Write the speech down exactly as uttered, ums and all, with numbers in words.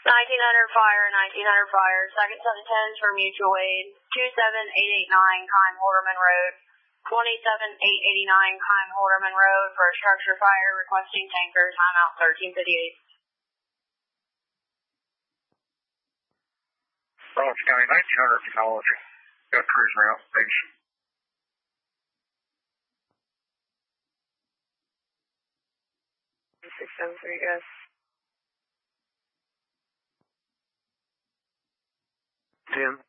nineteen hundred fire, nineteen hundred fire, second seven tens for mutual aid, two seven eight eight nine Kime Holderman Road, twenty-seven eight eighty-nine Kime Holderman Road for a structure fire, requesting tanker, timeout thirteen fifty-eight. Rollins County, nineteen hundred technology. Got crews around, thanks. six seven three, guys. Jim.